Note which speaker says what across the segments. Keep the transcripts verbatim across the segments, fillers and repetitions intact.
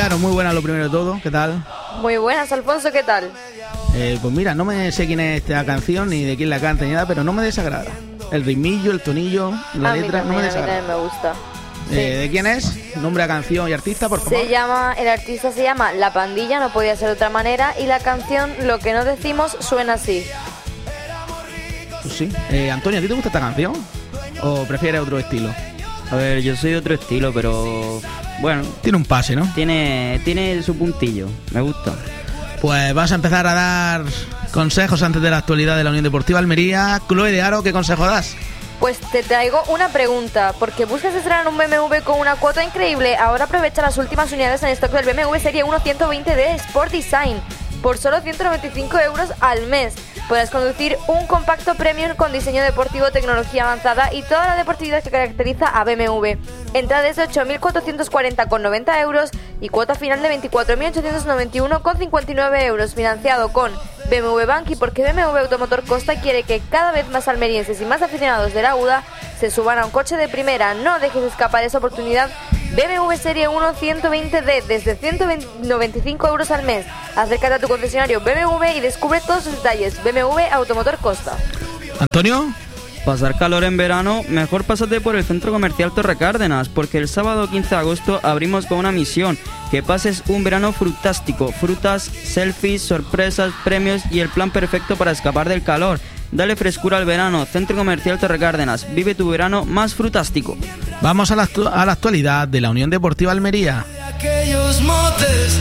Speaker 1: Aro, muy buenas lo primero de todo, ¿qué tal?
Speaker 2: Muy buenas, Alfonso, ¿qué tal?
Speaker 1: Eh, pues mira, no me sé quién es esta canción, ni de quién la canta, ni nada, pero no me desagrada. El ritmillo, el tonillo, la
Speaker 2: a
Speaker 1: letra,
Speaker 2: mí también,
Speaker 1: no me
Speaker 2: a mí
Speaker 1: desagrada.
Speaker 2: también me gusta.
Speaker 1: Eh,
Speaker 2: Sí.
Speaker 1: ¿De quién es? Nombre a canción y artista, por favor.
Speaker 2: Se llama, el artista se llama La Pandilla, no podía ser de otra manera, y la canción Lo que no decimos suena así.
Speaker 1: Pues sí. Eh, Antonio, ¿a ti te gusta esta canción? ¿O prefieres otro estilo?
Speaker 3: A ver, yo soy de otro estilo, pero bueno,
Speaker 1: Tiene un pase, ¿no?
Speaker 3: tiene, tiene su puntillo, me gusta.
Speaker 1: Pues vas a empezar a dar consejos antes de la actualidad de la Unión Deportiva Almería. Chloe de Aro, ¿qué consejo das?
Speaker 2: Pues te traigo una pregunta, porque buscas estrenar un B M W con una cuota increíble. Ahora aprovecha las últimas unidades en stock del B M W Serie uno ciento veinte D Sport Design por solo ciento noventa y cinco euros al mes. Podrás conducir un compacto premium con diseño deportivo, tecnología avanzada y toda la deportividad que caracteriza a B M W. Entrada desde ocho mil cuatrocientos cuarenta con noventa euros y cuota final de veinticuatro mil ochocientos noventa y uno con cincuenta y nueve euros, financiado con B M W Bank. Y porque B M W Automotor Costa quiere que cada vez más almerienses y más aficionados de la U D A se suban a un coche de primera. No dejes escapar esa oportunidad. B M W Serie uno ciento veinte D desde ciento noventa y cinco euros al mes. Acércate a tu concesionario B M W y descubre todos sus detalles. B M W Automotor Costa.
Speaker 1: ¿Antonio?
Speaker 3: Pasar calor en verano, mejor pásate por el Centro Comercial Torre Cárdenas, porque el sábado quince de agosto abrimos con una misión: que pases un verano frutástico, frutas, selfies, sorpresas, premios y el plan perfecto para escapar del calor. Dale frescura al verano. Centro Comercial Torre Cárdenas, vive tu verano más frutástico.
Speaker 1: Vamos a la, actu- a la actualidad de la Unión Deportiva Almería.
Speaker 4: Aquellos motes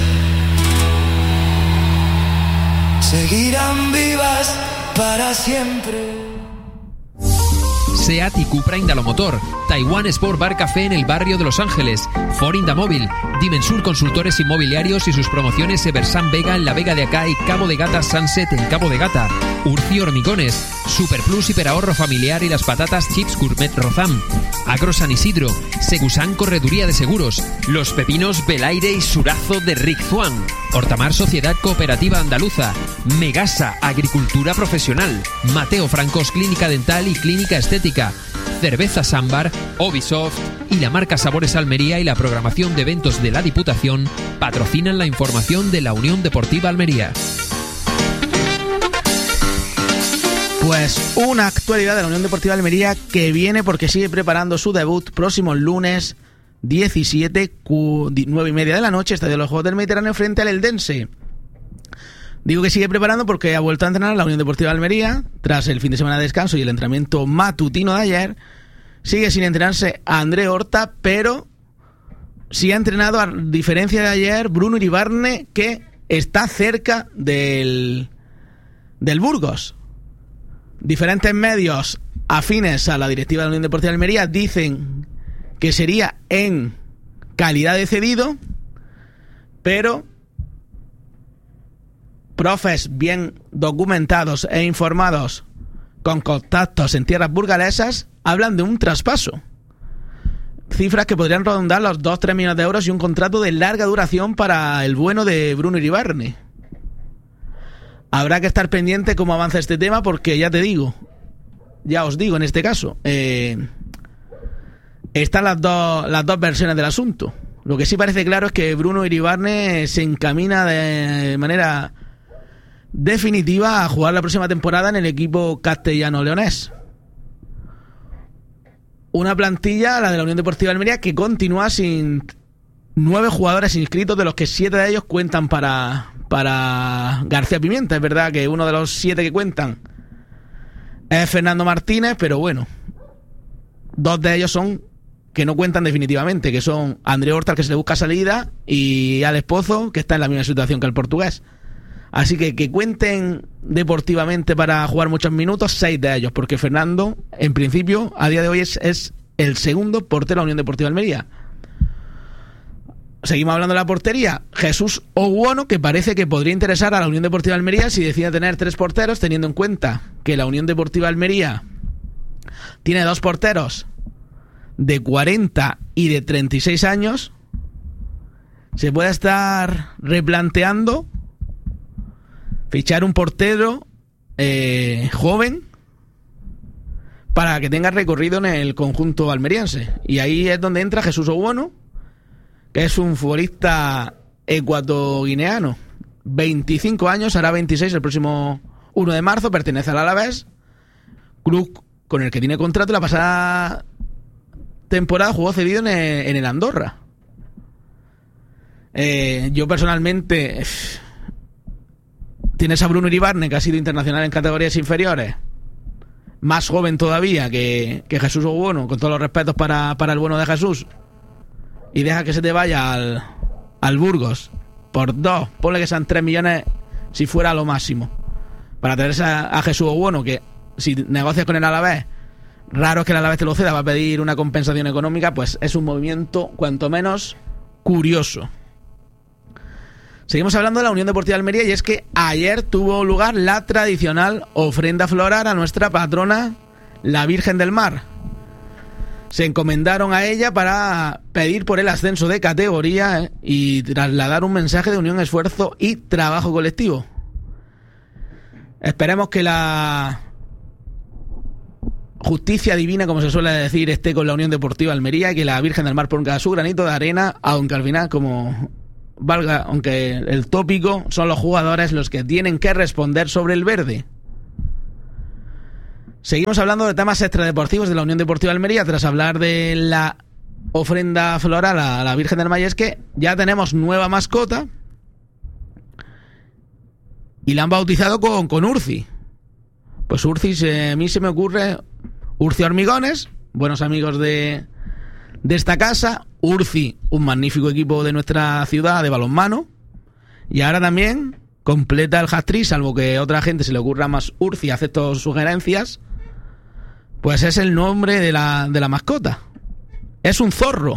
Speaker 4: seguirán vivas para siempre.
Speaker 5: SEAT y Cupra Indalomotor, Taiwan Sport Bar Café en el barrio de Los Ángeles, Ford Indamóvil, Dimensur Consultores Inmobiliarios y sus promociones Eversan Vega en la Vega de Acá y Cabo de Gata Sunset en Cabo de Gata, Urci Hormigones, Superplus Hiperahorro Familiar y las patatas Chips Gourmet Rozam, Agro San Isidro, Segusan Correduría de Seguros, Los Pepinos Belaire y Surazo de Rick Zuan, Hortamar Sociedad Cooperativa Andaluza, Megasa Agricultura Profesional, Mateo Francos Clínica Dental y Clínica Estética, Cerveza Sambar, Ubisoft y la marca Sabores Almería y la programación de eventos de la Diputación patrocinan la información de la Unión Deportiva Almería.
Speaker 1: Pues una actualidad de la Unión Deportiva Almería que viene porque sigue preparando su debut próximo lunes diecisiete, nueve y media de la noche, Estadio de los Juegos del Mediterráneo frente al Eldense. Digo que sigue preparando porque ha vuelto a entrenar la Unión Deportiva Almería tras el fin de semana de descanso y el entrenamiento matutino de ayer. Sigue sin entrenarse André Horta, pero sí ha entrenado, a diferencia de ayer, Bruno Iribarne, que está cerca del, del Burgos. Diferentes medios afines a la directiva de la Unión Deportiva Almería dicen que sería en calidad de cedido, pero profes bien documentados e informados con contactos en tierras burgalesas hablan de un traspaso. Cifras que podrían rondar los dos a tres millones de euros y un contrato de larga duración para el bueno de Bruno Iribarne. Habrá que estar pendiente cómo avanza este tema porque ya te digo, ya os digo en este caso, eh, están las dos, las dos versiones del asunto. Lo que sí parece claro es que Bruno Iribarne se encamina de manera definitiva a jugar la próxima temporada en el equipo castellano-leonés. Una plantilla, la de la Unión Deportiva Almería, que continúa sin nueve jugadores inscritos, de los que siete de ellos cuentan para, para García Pimienta. Es verdad que uno de los siete que cuentan es Fernando Martínez, pero bueno, dos de ellos son que no cuentan definitivamente, que son André Horta, que se le busca salida, y Alex Pozo, que está en la misma situación que el portugués. Así que que cuenten deportivamente para jugar muchos minutos, seis de ellos, porque Fernando, en principio, a día de hoy es, es el segundo portero de la Unión Deportiva Almería. Seguimos hablando de la portería. Jesús Oguono, que parece que podría interesar a la Unión Deportiva Almería si decide tener tres porteros, teniendo en cuenta que la Unión Deportiva Almería tiene dos porteros de cuarenta y de treinta y seis años. Se puede estar replanteando fichar un portero eh, joven para que tenga recorrido en el conjunto almeriense. Y ahí es donde entra Jesús Oguono, que es un futbolista ecuatoguineano. veinticinco años, hará veintiséis el próximo uno de marzo, pertenece al Alavés, club con el que tiene contrato. La pasada temporada jugó cedido en el, en el Andorra. Eh, yo personalmente... Tienes a Bruno Iribarne, que ha sido internacional en categorías inferiores, más joven todavía que, que Jesús Oguono, con todos los respetos para, para el bueno de Jesús, y deja que se te vaya al, al Burgos por dos, ponle que sean tres millones si fuera lo máximo, para tener a, a Jesús Oguono, que si negocias con el Alavés, raro es que el Alavés te lo ceda, va a pedir una compensación económica. Pues es un movimiento cuanto menos curioso. Seguimos hablando de la Unión Deportiva Almería, y es que ayer tuvo lugar la tradicional ofrenda floral a nuestra patrona, la Virgen del Mar. Se encomendaron a ella para pedir por el ascenso de categoría eh, y trasladar un mensaje de unión, esfuerzo y trabajo colectivo. Esperemos que la justicia divina, como se suele decir, esté con la Unión Deportiva Almería, y que la Virgen del Mar ponga su granito de arena, aunque al final, como... valga, aunque el tópico, son los jugadores los que tienen que responder sobre el verde. Seguimos hablando de temas extradeportivos de la Unión Deportiva Almería, tras hablar de la ofrenda floral a la Virgen del Mar. Es que ya tenemos nueva mascota y la han bautizado con, con Urci. Pues Urci, se, a mí se me ocurre Urci Hormigones, buenos amigos de, de esta casa. Urci, un magnífico equipo de nuestra ciudad de balonmano, y ahora también completa el hat-trick, salvo que a otra gente se le ocurra más Urci, acepto sugerencias, pues es el nombre de la, de la mascota. Es un zorro.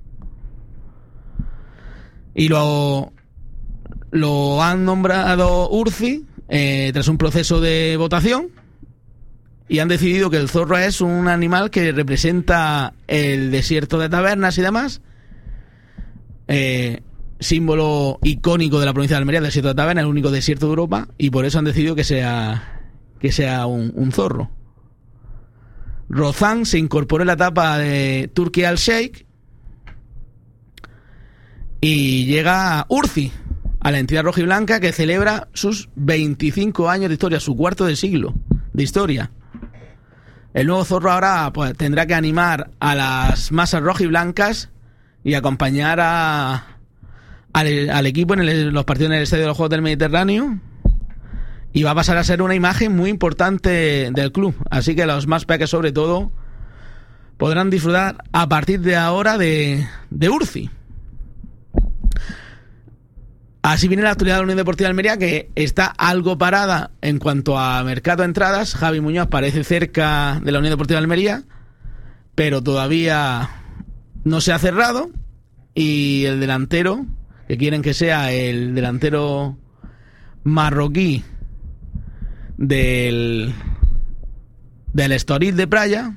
Speaker 1: Y lo, lo han nombrado Urci eh, tras un proceso de votación, y han decidido que el zorro es un animal que representa el desierto de tabernas y demás, eh, símbolo icónico de la provincia de Almería, el desierto de tabernas, el único desierto de Europa, y por eso han decidido que sea que sea un, un zorro. Rozan se incorporó en la etapa de Turkey Al Sheikh, y llega Urci a la entidad rojiblanca, que celebra sus veinticinco años de historia, su cuarto de siglo de historia. El nuevo zorro ahora pues tendrá que animar a las masas rojiblancas y acompañar a, al, al equipo en el, los partidos en el Estadio de los Juegos del Mediterráneo, y va a pasar a ser una imagen muy importante del club. Así que los más pequeños, sobre todo, podrán disfrutar a partir de ahora de, de Urci. Así viene la actualidad de la Unión Deportiva de Almería, que está algo parada en cuanto a mercado de entradas. Javi Muñoz parece cerca de la Unión Deportiva de Almería, pero todavía no se ha cerrado. Y el delantero, que quieren que sea el delantero marroquí del, del Estoril de Praia,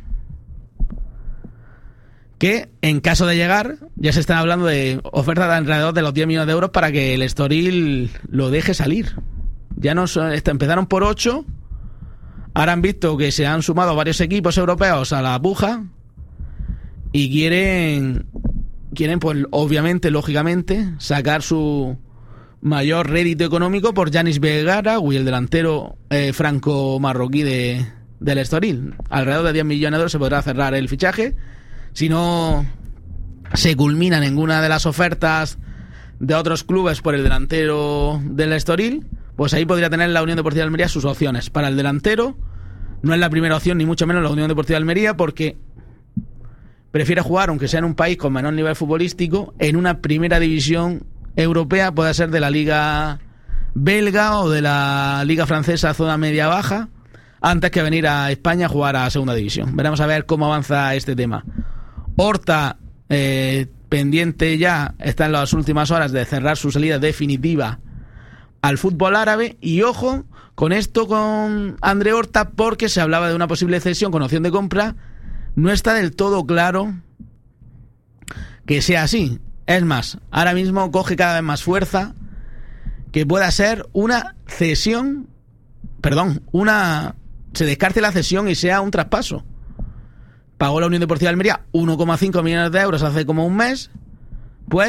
Speaker 1: que en caso de llegar, ya se están hablando de ofertas de alrededor de los diez millones de euros para que el Estoril lo deje salir. Ya no empezaron por ocho, ahora han visto que se han sumado varios equipos europeos a la puja, y quieren, quieren pues obviamente, lógicamente, sacar su mayor rédito económico por Yanis Begaraoui, el delantero eh, franco-marroquí de, del Estoril. Alrededor de diez millones de euros se podrá cerrar el fichaje. Si no se culmina ninguna de las ofertas de otros clubes por el delantero del Estoril, pues ahí podría tener la Unión Deportiva de Almería sus opciones. Para el delantero no es la primera opción, ni mucho menos la Unión Deportiva de Almería, porque prefiere jugar, aunque sea en un país con menor nivel futbolístico, en una primera división europea, puede ser de la Liga belga o de la Liga francesa zona media-baja, antes que venir a España a jugar a segunda división. Veremos a ver cómo avanza este tema. Horta, eh, pendiente ya, está en las últimas horas de cerrar su salida definitiva al fútbol árabe. Y ojo con esto con André Horta, porque se hablaba de una posible cesión con opción de compra. No está del todo claro que sea así. Es más, ahora mismo coge cada vez más fuerza que pueda ser una cesión, perdón, una se descarte la cesión y sea un traspaso. Pagó la Unión Deportiva de Almería uno coma cinco millones de euros hace como un mes, pues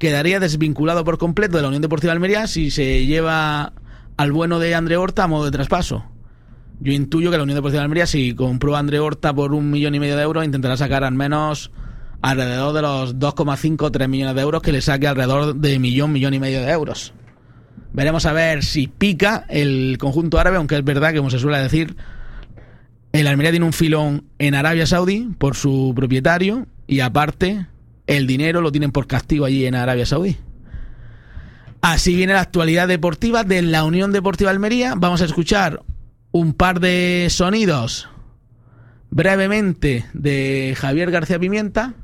Speaker 1: quedaría desvinculado por completo de la Unión Deportiva Almería si se lleva al bueno de André Horta a modo de traspaso. Yo intuyo que la Unión Deportiva Almería, si compró a André Horta por un millón y medio de euros, intentará sacar al menos alrededor de los dos coma cinco o tres millones de euros, que le saque alrededor de millón, millón y medio de euros. Veremos a ver si pica el conjunto árabe, aunque es verdad que, como se suele decir, el Almería tiene un filón en Arabia Saudí por su propietario, y aparte el dinero lo tienen por castigo allí en Arabia Saudí. Así viene la actualidad deportiva de la Unión Deportiva Almería. Vamos a escuchar un par de sonidos brevemente de Javier García Pimienta,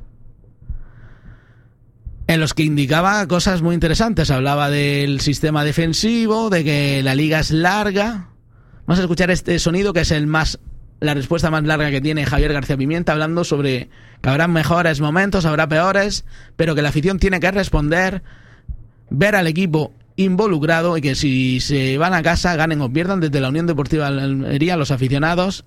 Speaker 1: en los que indicaba cosas muy interesantes. Hablaba del sistema defensivo, de que la liga es larga. Vamos a escuchar este sonido, que es el más la respuesta más larga que tiene Javier García Pimienta, hablando sobre que habrá mejores momentos, habrá peores, pero que la afición tiene que responder, ver al equipo involucrado, y que si se van a casa, ganen o pierdan, desde la Unión Deportiva Almería los aficionados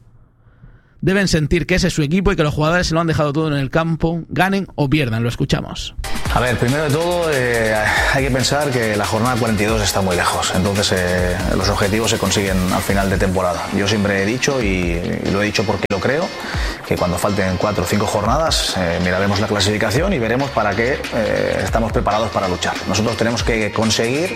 Speaker 1: deben sentir que ese es su equipo y que los jugadores se lo han dejado todo en el campo, ganen o pierdan. Lo escuchamos.
Speaker 6: A ver, primero de todo eh, hay que pensar que la jornada cuarenta y dos está muy lejos, entonces eh, los objetivos se consiguen al final de temporada. Yo siempre he dicho, y, y lo he dicho porque lo creo, que cuando falten cuatro o cinco jornadas eh, miraremos la clasificación y veremos para qué eh, estamos preparados para luchar. Nosotros tenemos que conseguir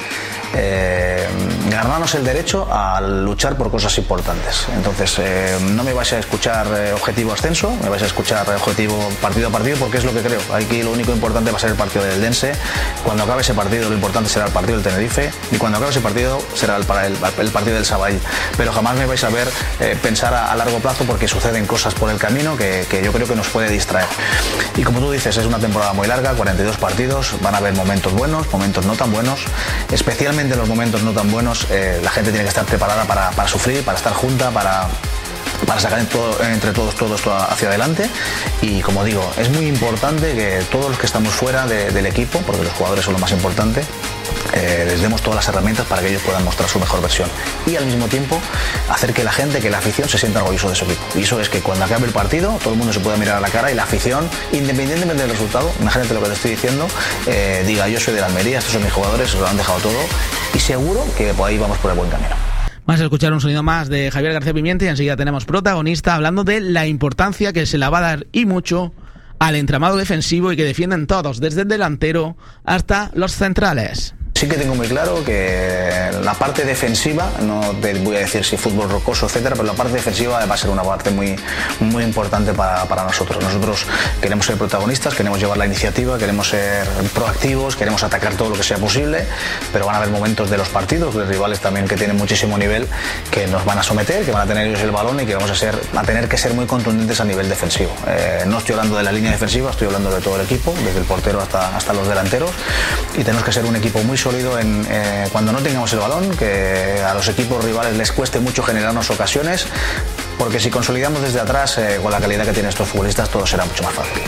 Speaker 6: eh, ganarnos el derecho a luchar por cosas importantes. Entonces eh, no me vais a escuchar eh, objetivo ascenso, me vais a escuchar objetivo partido a partido, porque es lo que creo. Aquí lo único importante va a ser el partido del Dense. Cuando acabe ese partido, lo importante será el partido del Tenerife, y cuando acabe ese partido será el, el, el partido del Sabadell. Pero jamás me vais a ver eh, pensar a, a largo plazo, porque suceden cosas por el camino que, que yo creo que nos puede distraer. Y como tú dices, es una temporada muy larga, cuarenta y dos partidos, van a haber momentos buenos, momentos no tan buenos. Especialmente en los momentos no tan buenos, eh, la gente tiene que estar preparada para, para sufrir, para estar junta, para... para sacar todo, entre todos todo esto hacia adelante. Y como digo, es muy importante que todos los que estamos fuera de, del equipo, porque los jugadores son lo más importante, eh, les demos todas las herramientas para que ellos puedan mostrar su mejor versión, y al mismo tiempo hacer que la gente, que la afición se sienta orgulloso de su equipo. Y eso es que cuando acabe el partido todo el mundo se pueda mirar a la cara, y la afición, independientemente del resultado, imagínate lo que te estoy diciendo, eh, diga: yo soy de la Almería, estos son mis jugadores, se lo han dejado todo, y seguro que por ahí vamos por el buen camino.
Speaker 1: Vamos a escuchar un sonido más de Javier García Pimienta, y enseguida tenemos protagonista hablando de la importancia que se la va a dar, y mucho, al entramado defensivo, y que defienden todos, desde el delantero hasta los centrales.
Speaker 6: Sí que tengo muy claro que la parte defensiva, no te voy a decir si fútbol rocoso, etcétera, pero la parte defensiva va a ser una parte muy, muy importante para, para nosotros. Nosotros queremos ser protagonistas, queremos llevar la iniciativa, queremos ser proactivos, queremos atacar todo lo que sea posible, pero van a haber momentos de los partidos, de rivales también que tienen muchísimo nivel, que nos van a someter, que van a tener ellos el balón, y que vamos a, ser, a tener que ser muy contundentes a nivel defensivo. Eh, no estoy hablando de la línea defensiva, estoy hablando de todo el equipo, desde el portero hasta, hasta los delanteros, y tenemos que ser un equipo muy sólido en, eh, cuando no tengamos el balón, que a los equipos rivales les cueste mucho generarnos ocasiones, porque si consolidamos desde atrás, eh, con la calidad que tienen estos futbolistas, todo será mucho más fácil.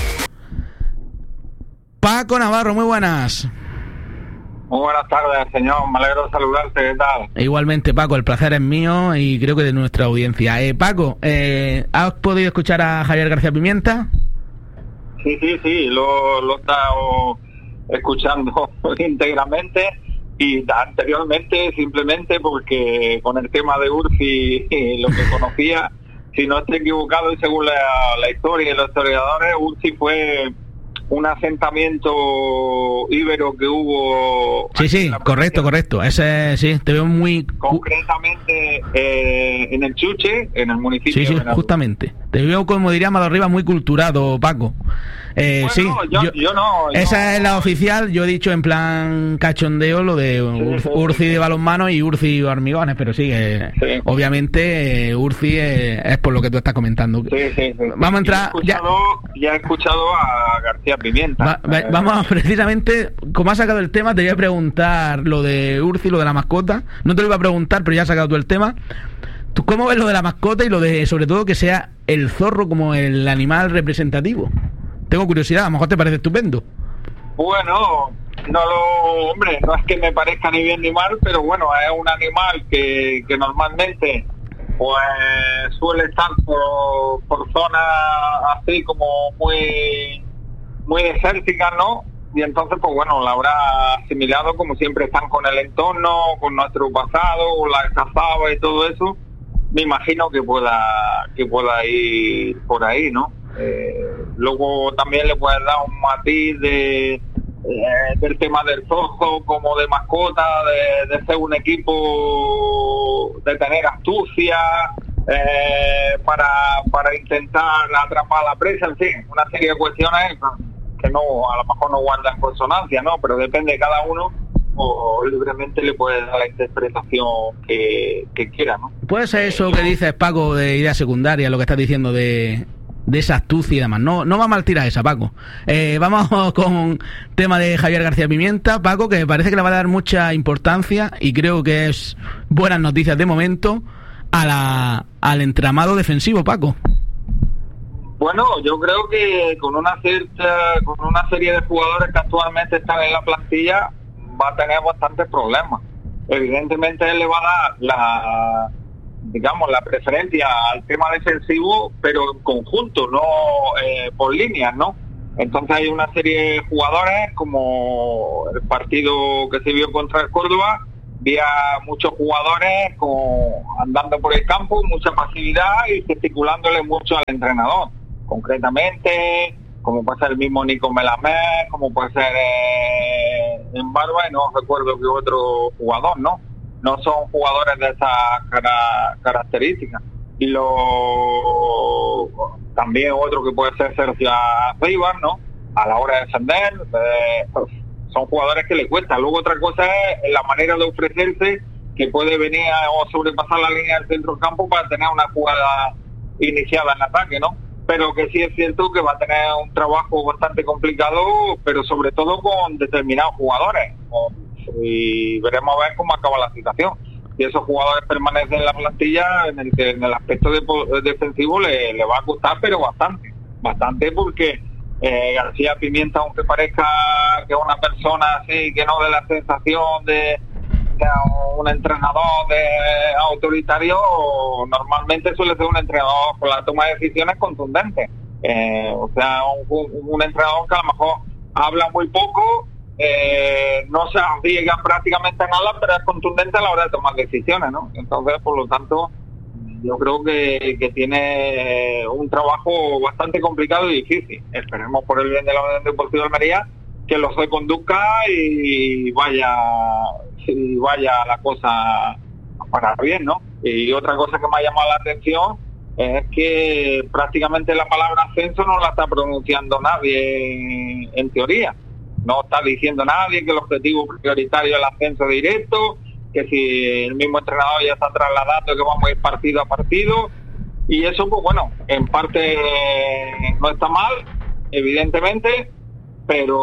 Speaker 1: Paco Navarro, muy buenas.
Speaker 7: Muy buenas tardes, señor, me alegro de saludarte, ¿qué tal?
Speaker 1: Igualmente, Paco, el placer es mío, y creo que de nuestra audiencia. eh, Paco, eh, ¿has podido escuchar a Javier García Pimienta?
Speaker 7: Sí, sí, sí, lo, lo he estado escuchando íntegramente, y anteriormente simplemente porque con el tema de Urfi y lo que conocía, si no estoy equivocado, y según la, la historia y los historiadores, Urfi fue un asentamiento íbero que hubo...
Speaker 1: Sí, sí, correcto, correcto. Ese, sí, te veo muy...
Speaker 7: Concretamente eh, en el Chuche, en el municipio.
Speaker 1: Sí, sí,
Speaker 7: de
Speaker 1: justamente. Te veo, como diría Amado Rivas, muy culturado, Paco. Eh,
Speaker 7: bueno,
Speaker 1: sí,
Speaker 7: yo,
Speaker 1: yo,
Speaker 7: yo no.
Speaker 1: Esa
Speaker 7: no,
Speaker 1: es la oficial. Yo he dicho en plan cachondeo lo de Ur,
Speaker 7: sí,
Speaker 1: Urci
Speaker 7: sí.
Speaker 1: de balonmano y Urci hormigones, pero sí, eh, sí. obviamente eh, Urci eh, es por lo que tú estás comentando.
Speaker 7: Sí, sí, sí.
Speaker 1: Vamos a entrar...
Speaker 7: Ya he escuchado,
Speaker 1: ya...
Speaker 7: ya he escuchado a García Pimienta.
Speaker 1: Va, va, vamos a, precisamente, como has sacado el tema, te voy a preguntar lo de Urci, lo de la mascota. No te lo iba a preguntar, pero ya has sacado tú el tema. ¿Tú cómo ves lo de la mascota y lo de, sobre todo, que sea el zorro como el animal representativo? Tengo curiosidad, a lo mejor te parece estupendo.
Speaker 7: Bueno, no lo, hombre, no es que me parezca ni bien ni mal, pero bueno, es un animal que, que normalmente pues suele estar por, por zonas así como muy muy desérticas, ¿no? y entonces pues bueno, la habrá asimilado, como siempre están con el entorno, con nuestro pasado, la estafaba y todo eso, me imagino que pueda que pueda ir por ahí, ¿no? Eh, luego también le puedes dar un matiz de eh, del tema del Zozo como de mascota, de, de ser un equipo, de tener astucia eh, para para intentar atrapar a la presa, en fin, una serie de cuestiones que no, a lo mejor no guardan consonancia, ¿no? Pero depende de cada uno, o libremente le puede dar la interpretación que, que quiera, ¿no?
Speaker 1: Puede ser eso que dices, Paco, de idea secundaria, lo que estás diciendo de, de esa astucia y demás. No, no va mal tirar esa, Paco. Eh, vamos con tema de Javier García Pimienta, Paco, que parece que le va a dar mucha importancia, y creo que es buenas noticias de momento, a la, al entramado defensivo, Paco.
Speaker 7: Bueno, yo creo que con una cierta, con una serie de jugadores que actualmente están en la plantilla va a tener bastantes problemas. Evidentemente él le va a dar la, digamos, la preferencia al tema defensivo, pero en conjunto, no eh, por líneas, ¿no? Entonces hay una serie de jugadores, como el partido que se vio contra el Córdoba, había muchos jugadores con, andando por el campo, mucha pasividad y gesticulándole mucho al entrenador. Concretamente, como puede ser el mismo Nico Melamé, como puede ser eh, en Barba, y no recuerdo que otro jugador, ¿no? No son jugadores de esas cara, características. Y lo también otro que puede ser Sergio Rivas, ¿no? A la hora de defender, eh, pues, son jugadores que le cuesta. Luego otra cosa es la manera de ofrecerse, que puede venir a, o sobrepasar la línea del centro del campo para tener una jugada iniciada en ataque, ¿no? Pero que sí es cierto que va a tener un trabajo bastante complicado, pero sobre todo con determinados jugadores. Y veremos a ver cómo acaba la situación. Si esos jugadores permanecen en la plantilla, en el que en el aspecto de, defensivo le, le va a costar, pero bastante. Bastante porque eh, García Pimienta, aunque parezca que es una persona así, que no dé la sensación de un entrenador de autoritario, normalmente suele ser un entrenador con la toma de decisiones contundentes, eh, o sea, un, un entrenador que a lo mejor habla muy poco, eh, no se arriesga prácticamente nada, pero es contundente a la hora de tomar decisiones, ¿no? Entonces, por lo tanto, yo creo que, que tiene un trabajo bastante complicado y difícil. Esperemos, por el bien de la Unión Deportiva de Almería, que lo reconduzca y vaya y vaya la cosa para bien, ¿no? Y otra cosa que me ha llamado la atención es que prácticamente la palabra ascenso no la está pronunciando nadie en, en teoría. No está diciendo nadie que el objetivo prioritario es el ascenso directo, que si el mismo entrenador ya está trasladando que vamos a ir partido a partido, y eso, pues bueno, en parte no está mal, evidentemente, pero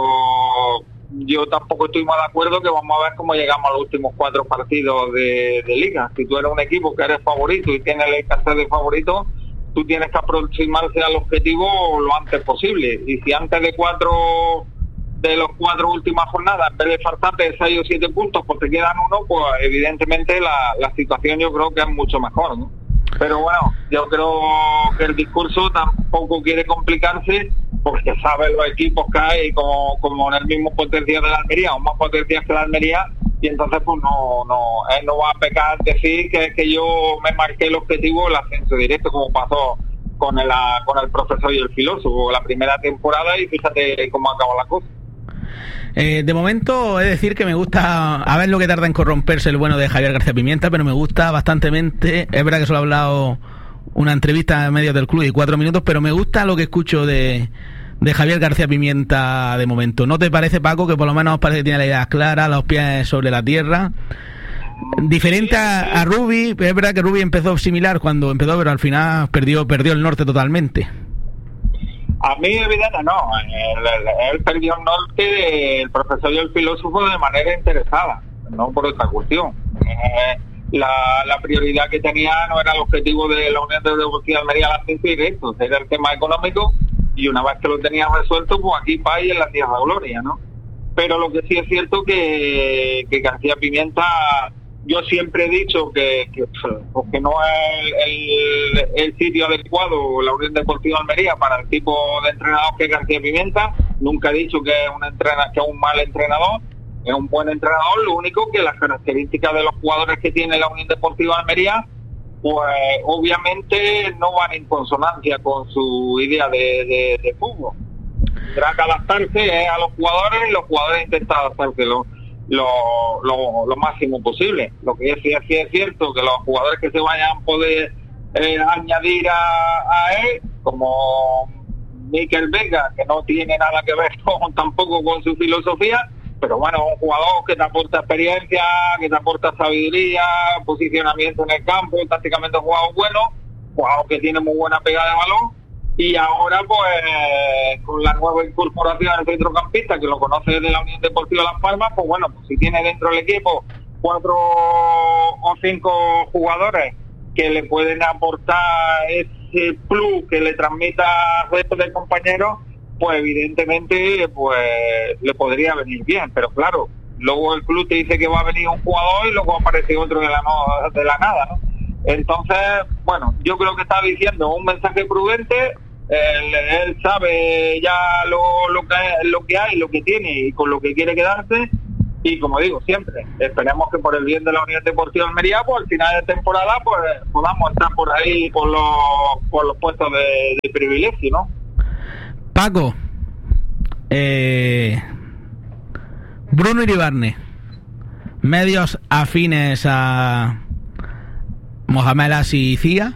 Speaker 7: yo tampoco estoy más de acuerdo que vamos a ver cómo llegamos a los últimos cuatro partidos de, de liga. Si tú eres un equipo que eres favorito y tienes el escasez de favorito, tú tienes que aproximarse al objetivo lo antes posible, y si antes de cuatro de los cuatro últimas jornadas, en vez de faltarte seis o siete puntos, pues te quedan uno, pues evidentemente la, la situación yo creo que es mucho mejor, ¿no? Pero bueno, yo creo que el discurso tampoco quiere complicarse, porque sabe los equipos que hay como, como en el mismo potencial de la Almería, o más potencial que la Almería, y entonces pues no, no, él no va a pecar decir que, que yo me marqué el objetivo del ascenso directo, como pasó con el, con el profesor y el filósofo la primera temporada, y fíjate cómo acabó la cosa.
Speaker 1: Eh, de momento, es decir que me gusta, a ver lo que tarda en corromperse el bueno de Javier García Pimienta, pero me gusta bastantemente. Es verdad que solo he hablado una entrevista en medio del club y cuatro minutos, pero me gusta lo que escucho de, de Javier García Pimienta de momento. ¿No te parece, Paco, que por lo menos parece que tiene la idea clara, los pies sobre la tierra? Diferente a, a Rubi, es verdad que Rubi empezó similar cuando empezó, pero al final perdió, perdió el norte totalmente.
Speaker 7: A mí, evidente, no. Él, él, él perdió el norte, el profesor y el filósofo, de manera interesada, no por otra cuestión. Eh, la, la prioridad que tenía no era el objetivo de la Unión Deportiva de Almería al ascenso directo, era el tema económico, y una vez que lo tenía resuelto, pues aquí para y en la tierra gloria, ¿no? Pero lo que sí es cierto que, que García Pimienta yo siempre he dicho que, que, que no es el, el, el sitio adecuado la Unión Deportiva Almería para el tipo de entrenador que es García Pimienta. Nunca he dicho que es un entrena, que es un mal entrenador, es un buen entrenador. Lo único que las características de los jugadores que tiene la Unión Deportiva Almería, pues obviamente no van en consonancia con su idea de, de, de fútbol. Tendrá que adaptarse a los jugadores y los jugadores intentan adaptarse lo, lo, lo, lo máximo posible. Lo que sí es, sí es cierto que los jugadores que se vayan a poder eh, añadir a, a él, como Mikel Vega, que no tiene nada que ver con, tampoco con su filosofía, pero bueno, un jugador que te aporta experiencia, que te aporta sabiduría, posicionamiento en el campo, tácticamente un jugador bueno, jugador que tiene muy buena pegada de balón, y ahora pues con la nueva incorporación del centrocampista, que lo conoce desde la Unión Deportiva Las Palmas, pues bueno, pues si tiene dentro del equipo cuatro o cinco jugadores que le pueden aportar ese plus que le transmita al resto de compañeros, pues evidentemente pues le podría venir bien, pero claro, luego el club te dice que va a venir un jugador y luego aparece otro de la, no, de la nada, ¿no? Entonces, bueno, yo creo que está diciendo un mensaje prudente. Él, él sabe ya lo, lo, que, lo que hay, lo que tiene y con lo que quiere quedarse, y como digo siempre, esperemos que por el bien de la Unión Deportiva Almería, pues al final de temporada pues podamos estar por ahí por los, por los puestos de, de privilegio, ¿no?
Speaker 1: Paco, eh, Bruno Iribarne, medios afines a Mohamed Así Cía,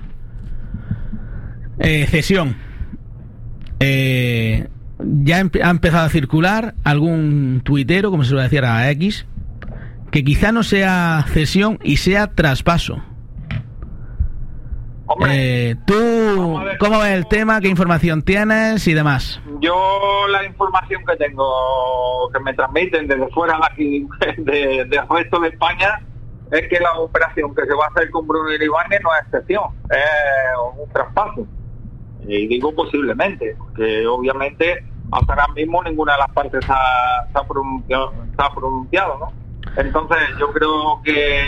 Speaker 1: eh, cesión. Eh, ya empe- ha empezado a circular algún tuitero, como se suele decir a X, que quizá no sea cesión y sea traspaso.
Speaker 7: Hombre,
Speaker 1: eh, ¿Tú cómo ves el tema? ¿Qué información tienes y demás?
Speaker 7: Yo la información que tengo, que me transmiten desde fuera de aquí, de, del resto de España, es que la operación que se va a hacer con Bruno Iribarne no es cesión, es un traspaso. Y digo posiblemente, porque obviamente hasta ahora mismo ninguna de las partes ha, se ha pronunciado, se ha pronunciado, ¿no? Entonces yo creo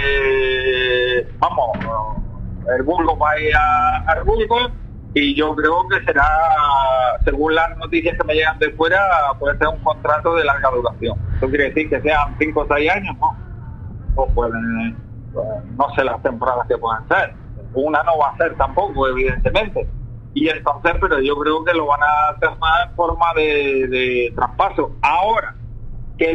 Speaker 7: que, vamos, el Burgos va a ir a, al Burgos, y yo creo que será, según las noticias que me llegan de fuera, puede ser un contrato de larga duración. Eso quiere decir que sean cinco o seis años, ¿no? O pueden, pues, no sé las temporadas que puedan ser. Una no va a ser tampoco, evidentemente. Y entonces, pero yo creo que lo van a hacer más en forma de, de traspaso. Ahora, que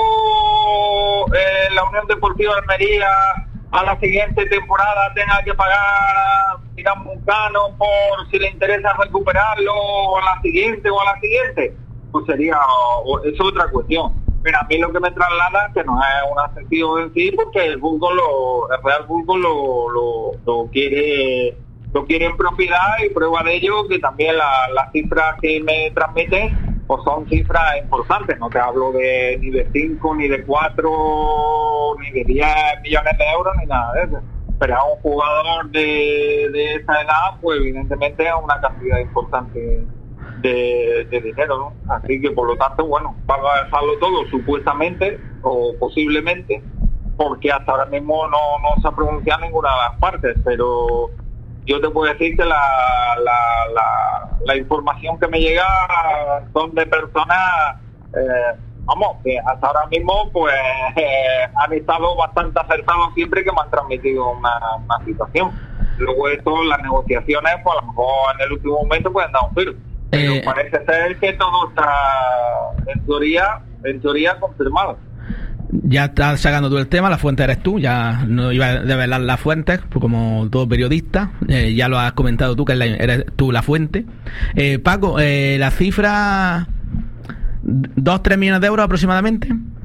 Speaker 7: luego eh, la Unión Deportiva Almería a la siguiente temporada tenga que pagar, digamos, un canon por si le interesa recuperarlo, o a la siguiente o a la siguiente, pues sería, es otra cuestión. Pero a mí lo que me traslada es que no es una cesión en sí, porque el Burgos, lo, el Real Burgos lo, lo, lo quiere lo quiere en propiedad, y prueba de ello que también la, las cifras que me transmiten pues son cifras importantes. No te hablo de ni de cinco, ni de cuatro, ni de diez millones de euros, ni nada de eso. Pero a un jugador de, de esa edad, pues evidentemente es una cantidad importante de, de dinero, ¿no? Así que por lo tanto, bueno, van a dejarlo todo supuestamente o posiblemente, porque hasta ahora mismo no, no se ha pronunciado ninguna de las partes, pero yo te puedo decir que la, la, la, la información que me llega son de personas, eh, vamos, que hasta ahora mismo pues eh, han estado bastante acertados siempre que me han transmitido una, una situación. Luego esto, las negociaciones, pues a lo mejor en el último momento pueden dar un giro. Pero eh, parece ser que todo está en teoría, en teoría confirmado.
Speaker 1: Ya estás sacando tú el tema, la fuente eres tú, ya no iba a develar las fuentes, pues como todo periodista, eh, ya lo has comentado tú, que eres tú la fuente. Eh, Paco, eh, la cifra, dos, tres millones de euros aproximadamente.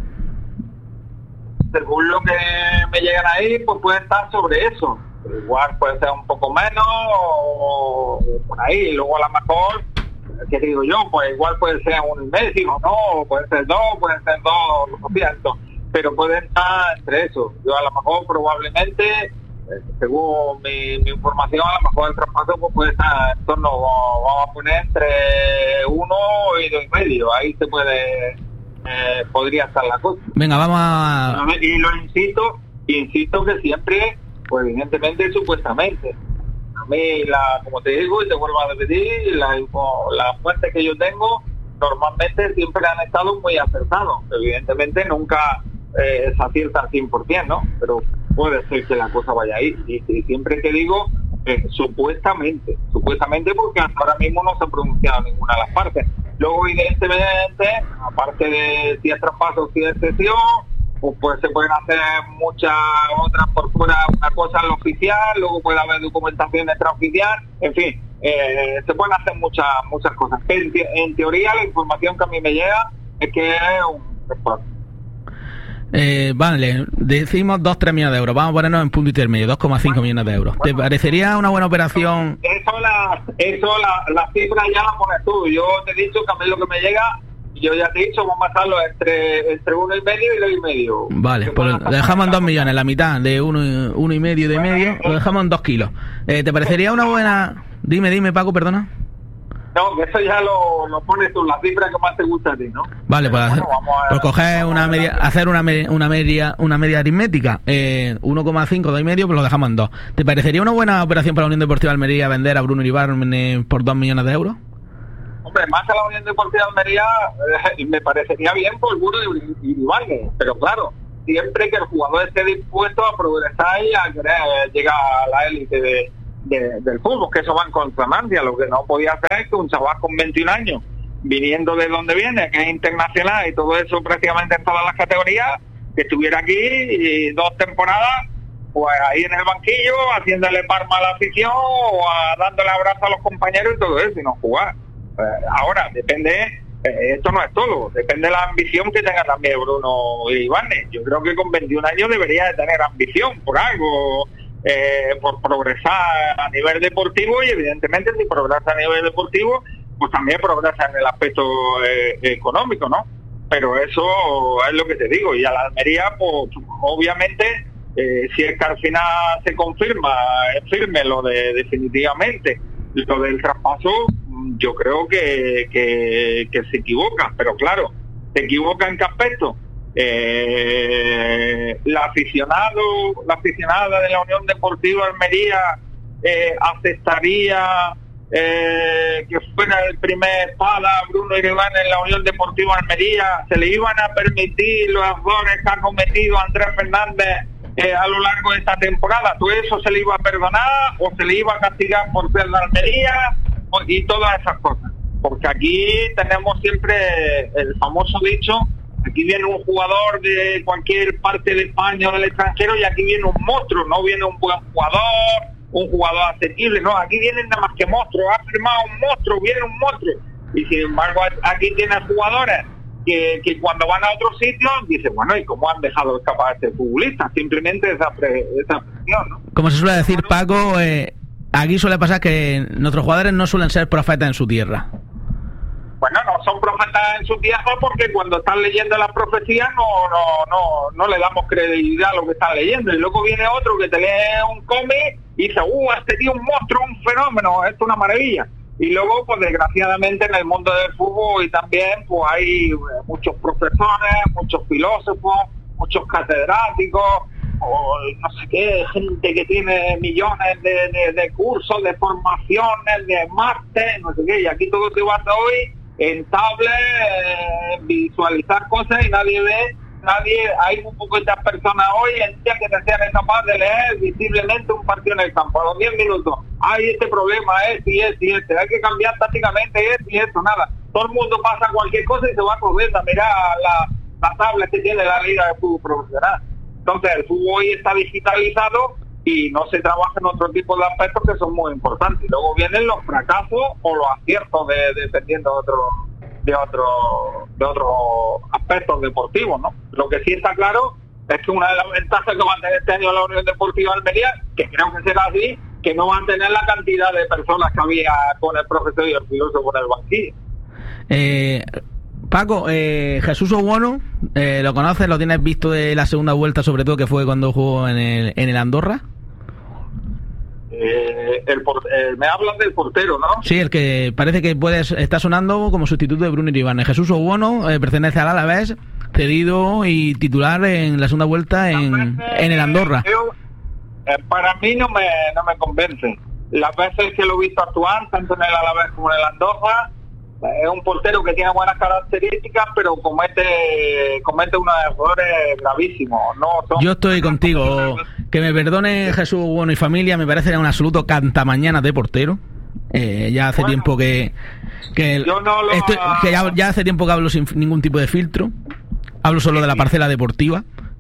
Speaker 7: Según lo que me llegan ahí, pues puede estar sobre eso. Pero igual puede ser un poco menos o por ahí, luego a lo mejor, ¿qué digo yo? Pues igual puede ser un mes, o no, puede ser dos, puede ser dos, lo siento. Pero pueden estar entre eso. Yo a lo mejor probablemente, eh, según mi, mi información, a lo mejor el traspaso pues puede estar en torno, vamos a poner entre uno y dos y medio. Ahí se puede, eh, podría estar la cosa.
Speaker 1: Venga, vamos a...
Speaker 7: Y lo insisto, Insisto que siempre, pues evidentemente, supuestamente. A mí, la, como te digo y te vuelvo a repetir, la, las fuentes que yo tengo normalmente siempre han estado muy acertados. Evidentemente nunca eh, se acierta al cien por ciento, ¿no? Pero puede ser que la cosa vaya ahí. Y, y siempre que digo, eh, supuestamente, supuestamente porque hasta ahora mismo no se ha pronunciado ninguna de las partes. Luego, evidentemente, aparte de si es traspaso, si es cesión, pues, pues se pueden hacer muchas otras por fuera, una cosa en lo oficial, luego puede haber documentación extraoficial, en fin, eh, se pueden hacer muchas muchas cosas. En, te, en teoría, la información que a mí me llega es que es un traspaso.
Speaker 1: Eh, vale, decimos dos tres millones de euros. Vamos a ponernos en punto intermedio, dos coma cinco millones de euros. ¿Te parecería una buena operación?
Speaker 7: Eso, la, eso la, la cifra ya la pones tú. Yo te he dicho que a mí lo que me llega, yo ya te he dicho, vamos a estarlo entre, entre uno y medio y dos y medio.
Speaker 1: Vale, pues lo dejamos en dos millones, la mitad de uno, uno y medio de medio, lo dejamos en dos kilos. Eh, ¿Te parecería una buena...? Dime, dime, Paco, perdona.
Speaker 7: No, que eso ya lo, lo pones tú, la cifra que más te gusta a ti, ¿no?
Speaker 1: Vale, pues,
Speaker 7: bueno, vamos a,
Speaker 1: pues coger una media, hacer una, me, una media una media aritmética, eh, uno coma cinco, dos y medio, pues lo dejamos en dos. ¿Te parecería una buena operación para la Unión Deportiva Almería vender a Bruno Iribarne por dos millones de euros?
Speaker 7: Hombre, más que la Unión Deportiva Almería, eh, me parecería bien por Bruno Iribarne, pero claro, siempre que el jugador esté dispuesto a progresar y a querer llegar a la élite de De, del fútbol, que eso va en consonancia. Lo que no podía hacer es que un chaval con veintiún años, viniendo de donde viene, que es internacional y todo eso prácticamente en todas las categorías, que estuviera aquí y dos temporadas, pues ahí en el banquillo, haciéndole palma a la afición o a, dándole abrazo a los compañeros y todo eso, y no jugar. Eh, ahora, depende, eh, esto no es todo, depende de la ambición que tenga también Bruno Iribarne. Yo creo que con veintiún años debería de tener ambición por algo, Eh, por progresar a nivel deportivo, y evidentemente si progresa a nivel deportivo, pues también progresa en el aspecto eh, económico, ¿no? Pero eso es lo que te digo, y a la Almería, pues obviamente, eh, si es que al final se confirma, es firme lo de definitivamente, lo del traspaso, yo creo que, que, que se equivoca, pero claro, se equivoca en qué aspecto. Eh, la aficionado, la aficionada de la Unión Deportiva Almería eh, aceptaría eh, que fuera el primer espada Bruno Iribarne en la Unión Deportiva Almería, se le iban a permitir los errores que ha cometido Andrés Fernández eh, a lo largo de esta temporada, todo eso se le iba a perdonar o se le iba a castigar por ser de Almería y todas esas cosas, porque aquí tenemos siempre el famoso dicho: aquí viene un jugador de cualquier parte de España o del extranjero y aquí viene un monstruo, no viene un buen jugador, un jugador asequible, no, aquí vienen nada más que monstruos, ha firmado un monstruo, viene un monstruo, y sin embargo aquí tienes jugadores que, que cuando van a otros sitios dicen, bueno, ¿y cómo han dejado escapar a este futbolista? Simplemente esa, pre, esa presión, ¿no?
Speaker 1: Como se suele decir, Paco, eh, aquí suele pasar que nuestros jugadores no suelen ser profetas en su tierra.
Speaker 7: Bueno, no son profetas en su tierra porque cuando están leyendo las profecías no, no, no, no le damos credibilidad a lo que están leyendo. Y luego viene otro que te lee un cómic y dice, uh, este tío es un monstruo, un fenómeno, esto es una maravilla. Y luego, pues desgraciadamente en el mundo del fútbol y también pues hay muchos profesores, muchos filósofos, muchos catedráticos, o no sé qué, gente que tiene millones de, de, de cursos, de formaciones, de máster, no sé qué, y aquí todo te vas hoy en tablet, eh, visualizar cosas y nadie ve, nadie, hay un poco de personas hoy en día que te sean capaces de leer visiblemente un partido en el campo, a los diez minutos, hay este problema, este y este y este, hay que cambiar tácticamente esto y esto, nada, todo el mundo pasa cualquier cosa y se va corriendo a mirar la, la tablet que tiene la liga de fútbol profesional. Entonces el fútbol hoy está digitalizado y no se trabaja en otro tipo de aspectos que son muy importantes. Y luego vienen los fracasos o los aciertos de, dependiendo de otros de otro, de otros aspectos deportivos, ¿no? Lo que sí está claro es que una de las ventajas que va a tener este año la Unión Deportiva Almería, que creo que será así, que no van a tener la cantidad de personas que había con el profesor y el filósofo en el banquillo.
Speaker 1: Eh... Paco, eh, Jesús Owono, eh, ¿lo conoces? ¿Lo tienes visto de la segunda vuelta, sobre todo que fue cuando jugó en el, en el Andorra?
Speaker 7: Eh, el por, eh, me hablas del portero, ¿no?
Speaker 1: Sí, el que parece que puede, está sonando como sustituto de Bruno Iribarne. Jesús Owono, eh, pertenece al Alavés, cedido y titular en la segunda vuelta en, en el Andorra.
Speaker 7: Yo, eh, para mí no me, no me convence. Las veces que lo he visto actuar, tanto en el Alavés como en el Andorra, es un portero que tiene buenas características, pero comete comete unos errores gravísimos. No son
Speaker 1: Yo estoy contigo. Que me perdone Jesús Bueno y familia, me parece un absoluto cantamañanas de portero. Eh, ya hace bueno, tiempo que que,
Speaker 7: yo no lo...
Speaker 1: estoy, que ya, ya hace tiempo que hablo sin ningún tipo de filtro. Hablo solo de la parcela deportiva.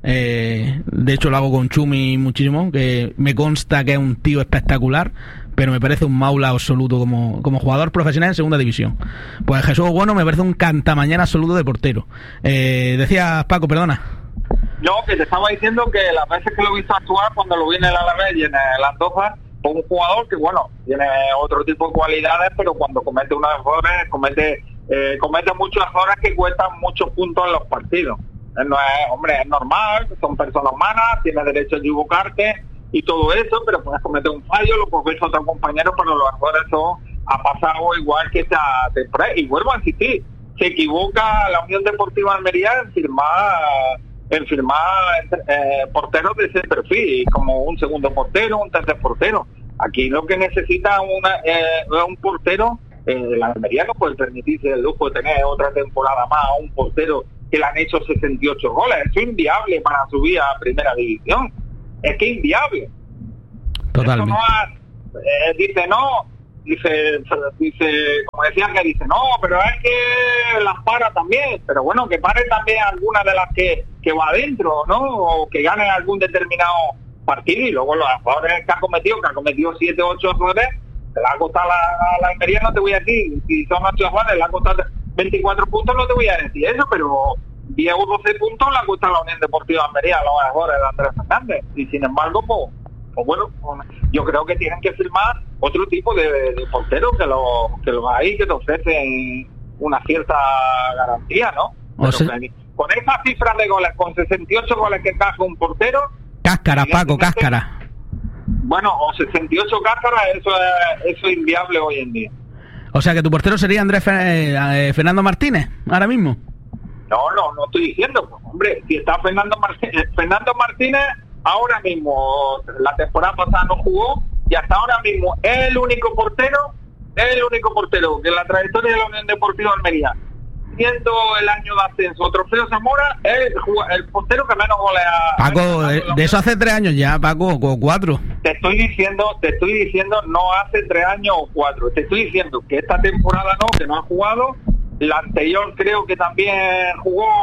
Speaker 1: Eh, de hecho lo hago con Chumi muchísimo, que me consta que es un tío espectacular, pero me parece un maula absoluto como, como jugador profesional en segunda división. Pues Jesús Bueno me parece un cantamañana absoluto de portero. Eh, decías, Paco, perdona.
Speaker 7: Yo que te estaba diciendo que las veces que lo he visto actuar, cuando lo vi en el Alavés y en el Andorra, fue un jugador que, bueno, tiene otro tipo de cualidades, pero cuando comete unos errores, comete, eh, comete muchos errores que cuestan muchos puntos en los partidos. No es, hombre, es normal, son personas humanas, tienes derecho a equivocarte y todo eso, pero puedes cometer un fallo, lo puedes ver a otro compañero, pero los errores son, ha pasado igual que esta temporada. Y vuelvo a insistir, se equivoca la Unión Deportiva Almería en firmar, en firmar eh, porteros de ese perfil, como un segundo portero, un tercer portero. Aquí lo que necesita una, eh, un portero, eh, la Almería no puede permitirse el lujo de tener otra temporada más a un portero que le han hecho sesenta y ocho goles. Eso es inviable para subir a primera división. Es que es inviable.
Speaker 1: Totalmente.
Speaker 7: No ha, eh, dice no, dice, dice, como decían que dice, no, pero es que las para también, pero bueno, que pare también alguna de las que, que va adentro, ¿no? O que gane algún determinado partido, y luego los jugadores que ha cometido, que ha cometido siete o ocho errores, le ha costado la, la Almería, no te voy a decir, si son ocho errores, le ha costado veinticuatro puntos, no te voy a decir eso, pero diez o doce puntos le ha costado a la Unión Deportiva Almería, los errores de Andrés Fernández, y sin embargo, pues, pues bueno, yo creo que tienen que firmar otro tipo de, de porteros que los que los hay, que te ofrecen una cierta garantía, ¿no?
Speaker 1: O sea,
Speaker 7: con esas cifras de goles, con sesenta y ocho goles que encaja un portero...
Speaker 1: Cáscara, Paco, cáscara.
Speaker 7: Bueno, o sesenta y ocho cáscaras, eso es, eso es inviable hoy en día.
Speaker 1: O sea que tu portero sería Andrés eh, Fernando Martínez, ahora mismo.
Speaker 7: No, no, no estoy diciendo, pues, hombre, si está Fernando Martínez, Fernando Martínez ahora mismo, la temporada pasada no jugó, y hasta ahora mismo es el único portero, es el único portero que en la trayectoria de la Unión Deportiva Almería, siendo el año de ascenso Trofeo Zamora, es el, el portero que menos goles ha...
Speaker 1: Paco, de, de eso hace tres años ya, Paco, o cuatro.
Speaker 7: Te estoy diciendo, te estoy diciendo, no hace tres años o cuatro, te estoy diciendo que esta temporada no, que no ha jugado. La anterior creo que también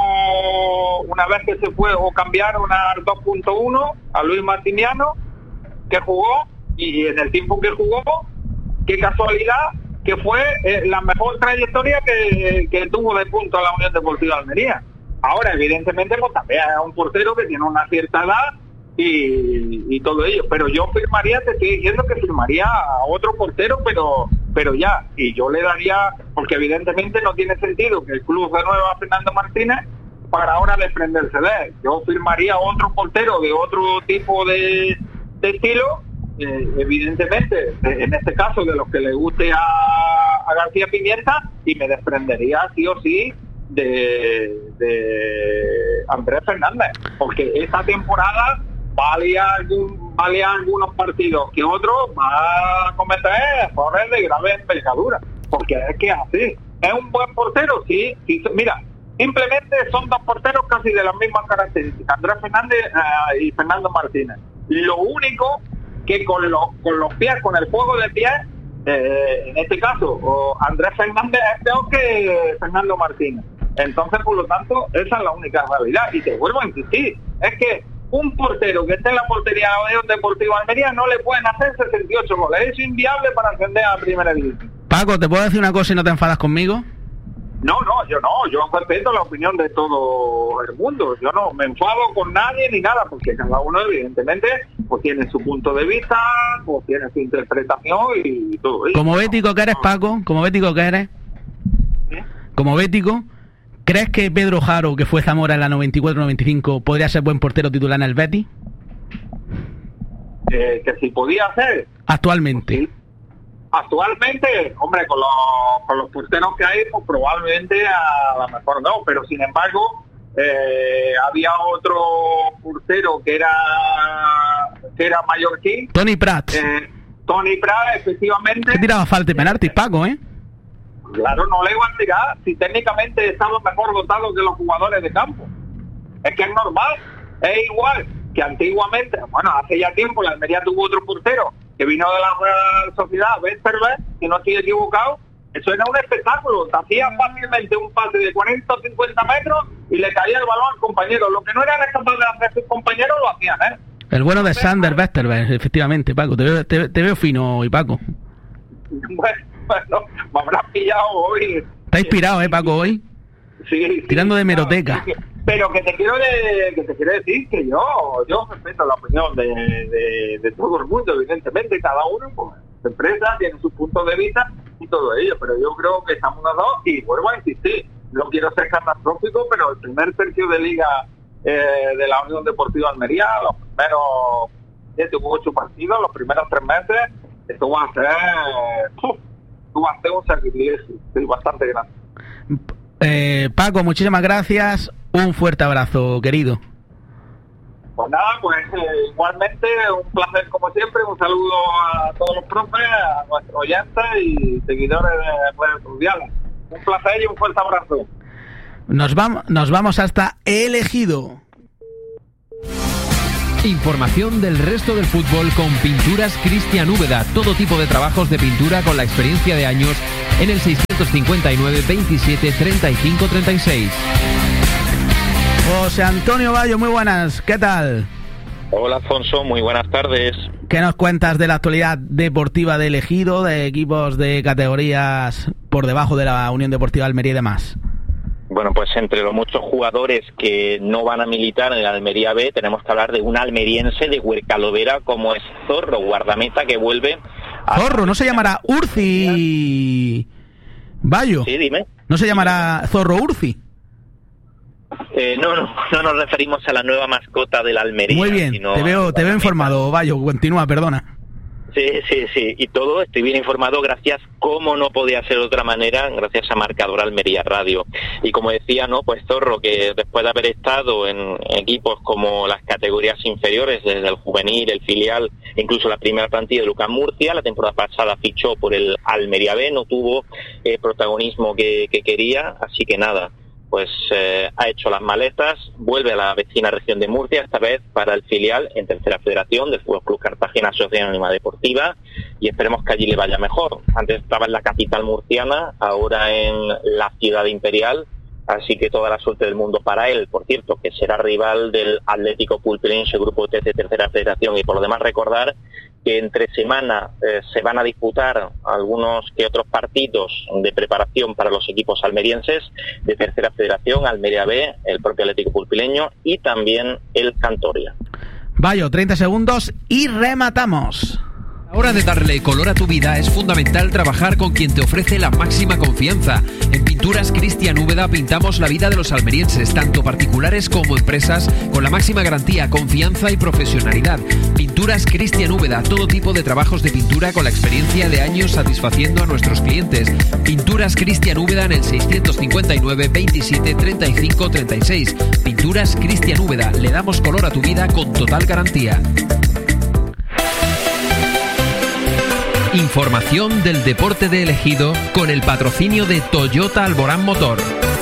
Speaker 7: jugó una vez que se fue o cambiaron a dos punto uno a Luis Martiniano, que jugó, y en el tiempo que jugó, qué casualidad, que fue eh, la mejor trayectoria que, que tuvo de punto a la Unión Deportiva Almería. Ahora, evidentemente, pues también es un portero que tiene una cierta edad y, y todo ello, pero yo firmaría, te estoy diciendo que firmaría a otro portero, pero pero ya, y yo le daría, porque evidentemente no tiene sentido que el club renueva a Fernando Martínez para ahora desprenderse de él. Yo firmaría otro portero de otro tipo de, de estilo, eh, evidentemente, en este caso de los que le guste a, a García Pimienta, y me desprendería sí o sí de, de Andrés Fernández, porque esta temporada valía algún valía algunos partidos que otros va a cometer errores de grave envergadura, porque es que es así. Es un buen portero, sí, sí, mira, simplemente son dos porteros casi de las mismas características, Andrés Fernández uh, y Fernando Martínez. Lo único que con los con los pies, con el juego de pies, eh, en este caso, o Andrés Fernández es peor que Fernando Martínez. Entonces, por lo tanto, esa es la única realidad. Y te vuelvo a insistir, es que un portero que esté en la portería de la Unión Deportiva Almería no le pueden hacer sesenta y ocho goles. Es inviable para ascender a primera división.
Speaker 1: Paco, ¿te puedo decir una cosa y no te enfadas conmigo?
Speaker 7: No, no, yo no. Yo respeto la opinión de todo el mundo. Yo no me enfado con nadie ni nada, porque cada uno, evidentemente, pues tiene su punto de vista, pues tiene su interpretación y todo eso.
Speaker 1: Como bético que eres, Paco, como bético que eres, ¿sí? Como bético, ¿crees que Pedro Jaro, que fue Zamora en la noventa y cuatro noventa y cinco, podría ser buen portero titular en el Betis?
Speaker 7: Eh, que si podía ser.
Speaker 1: Actualmente.
Speaker 7: Sí. Actualmente, hombre, con los, con los porteros que hay, pues probablemente a lo mejor no, pero sin embargo, Eh, había otro portero que era que era mallorquín.
Speaker 1: Toni Prat.
Speaker 7: Eh, Toni Prat, efectivamente.
Speaker 1: Se tiraba falta de penalti, Paco, ¿eh?
Speaker 7: Claro, no le iban a tirar si técnicamente estamos mejor dotados que los jugadores de campo. Es que es normal. Es igual que antiguamente, bueno, hace ya tiempo la Almería tuvo otro portero que vino de la Real Sociedad, Westerberg, si no estoy equivocado. Eso era un espectáculo, te hacía fácilmente un pase de cuarenta o cincuenta metros y le caía el balón al compañero. Lo que no eran capaces de hacer sus compañeros lo hacían, ¿eh?
Speaker 1: El bueno de Sander Westerberg, efectivamente, Paco. Te veo, te, te veo fino hoy, Paco.
Speaker 7: Bueno, bueno, me habrás pillado hoy.
Speaker 1: Está inspirado, ¿eh, Paco, hoy?
Speaker 7: Sí, sí.
Speaker 1: Tirando de hemeroteca.
Speaker 7: Claro, pero que te quiero de, que te quiero decir que yo yo respeto la opinión de, de, de todo el mundo, evidentemente, cada uno, pues, su empresa tiene sus puntos de vista y todo ello, pero yo creo que estamos los dos y vuelvo a insistir, no quiero ser catastrófico, pero el primer tercio de liga eh, de la Unión Deportiva Almería, los primeros siete u ocho partidos, los primeros tres meses, esto va a ser, uf, esto va a ser un sacrificio bastante grande.
Speaker 1: Eh, Paco, muchísimas gracias, un fuerte abrazo, querido.
Speaker 7: Pues nada, pues eh, igualmente un placer como siempre, un saludo a todos los profes, a nuestros oyentes y seguidores de redes sociales. Un placer y un fuerte abrazo.
Speaker 1: Nos vamos, nos vamos hasta El Ejido.
Speaker 5: Información del resto del fútbol con Pinturas Cristian Úbeda. Todo tipo de trabajos de pintura con la experiencia de años en el seiscientos cincuenta y nueve veintisiete treinta y cinco treinta y seis.
Speaker 1: José Antonio Bayo, muy buenas, ¿qué tal?
Speaker 8: Hola Alfonso, muy buenas tardes.
Speaker 1: ¿Qué nos cuentas de la actualidad deportiva de El Ejido, de equipos de categorías por debajo de la Unión Deportiva Almería y demás?
Speaker 8: Bueno, pues entre los muchos jugadores que no van a militar en la Almería B, tenemos que hablar de un almeriense de Huercalovera como es Zorro, guardameta que vuelve... A...
Speaker 1: Zorro, ¿no se llamará Urci Bayo?
Speaker 8: Sí, dime.
Speaker 1: ¿No se llamará Zorro Urci?
Speaker 8: Eh, no, no, no nos referimos a la nueva mascota de la Almería.
Speaker 1: Muy bien,
Speaker 8: sino
Speaker 1: te veo, te veo informado, Bayo, continúa, perdona.
Speaker 8: Sí, sí, sí, y todo estoy bien informado gracias, como no podía ser de otra manera, gracias a Marcador Almería Radio. Y como decía, no, pues Zorro, que después de haber estado en equipos como las categorías inferiores, desde el juvenil, el filial, incluso la primera plantilla de Lucas Murcia, la temporada pasada fichó por el Almería B, no tuvo el eh, protagonismo que, que quería, así que nada. Pues eh, ha hecho las maletas, vuelve a la vecina región de Murcia, esta vez para el filial en Tercera Federación del Fútbol Club Cartagena Asociación Anónima Deportiva, y esperemos que allí le vaya mejor. Antes estaba en la capital murciana, ahora en la ciudad imperial, así que toda la suerte del mundo para él. Por cierto, que será rival del Atlético Pulpilense, Grupo T de Tercera Federación, y por lo demás recordar que entre semana eh, se van a disputar algunos que otros partidos de preparación para los equipos almerienses de Tercera Federación, Almería B, el propio Atlético Pulpileño y también el Cantoria.
Speaker 1: Bayo, treinta segundos y rematamos.
Speaker 5: A la hora de darle color a tu vida es fundamental trabajar con quien te ofrece la máxima confianza. En Pinturas Cristian Úbeda pintamos la vida de los almerienses, tanto particulares como empresas, con la máxima garantía, confianza y profesionalidad. Pinturas Cristian Úbeda, todo tipo de trabajos de pintura con la experiencia de años satisfaciendo a nuestros clientes. Pinturas Cristian Úbeda en el seiscientos cincuenta y nueve veintisiete treinta y cinco treinta y seis. Pinturas Cristian Úbeda, le damos color a tu vida con total garantía. Información del deporte de El Ejido con el patrocinio de Toyota Alborán Motor.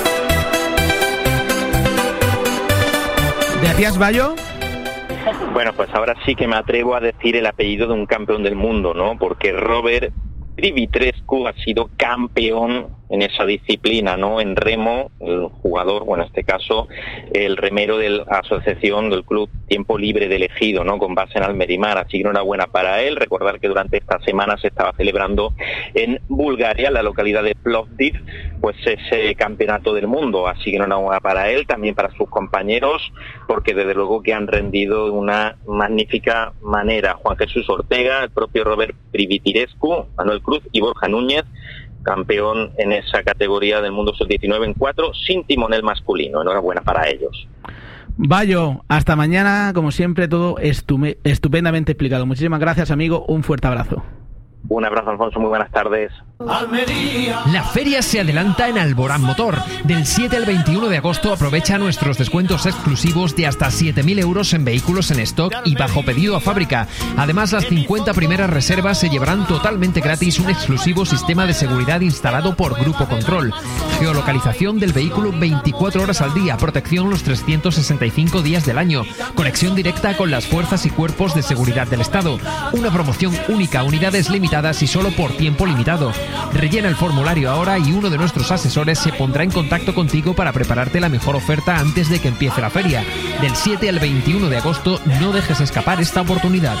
Speaker 1: ¿Decías, Bayo?
Speaker 8: Bueno, pues ahora sí que me atrevo a decir el apellido de un campeón del mundo, ¿no? Porque Robert Privitrescu ha sido campeón en esa disciplina, ¿no? En remo, el jugador, bueno, en este caso, el remero de la asociación del Club Tiempo Libre de El Ejido, ¿no? Con base en Almerimar, así que enhorabuena para él. Recordar que durante esta semana se estaba celebrando en Bulgaria, la localidad de Plovdiv, pues ese campeonato del mundo, así que enhorabuena para él, también para sus compañeros, porque desde luego que han rendido de una magnífica manera. Juan Jesús Ortega, el propio Robert Privitrescu, Manuel Cruz y Borja Núñez, campeón en esa categoría del mundo sub diecinueve en cuatro, sin timonel masculino. Enhorabuena para ellos.
Speaker 1: Bayo, hasta mañana, como siempre, todo estume, estupendamente explicado. Muchísimas gracias, amigo, un fuerte abrazo.
Speaker 8: Un abrazo, Alfonso, muy buenas tardes.
Speaker 5: La feria se adelanta en Alborán Motor. Del siete al veintiuno de agosto aprovecha nuestros descuentos exclusivos de hasta siete mil euros en vehículos en stock y bajo pedido a fábrica. Además, las cincuenta primeras reservas se llevarán totalmente gratis un exclusivo sistema de seguridad instalado por Grupo Control. Geolocalización del vehículo veinticuatro horas al día, protección los trescientos sesenta y cinco días del año, conexión directa con las fuerzas y cuerpos de seguridad del Estado. Una promoción única, unidades limitadas y solo por tiempo limitado. Rellena el formulario ahora y uno de nuestros asesores se pondrá en contacto contigo para prepararte la mejor oferta antes de que empiece la feria. Del siete al veintiuno de agosto, no dejes escapar esta oportunidad.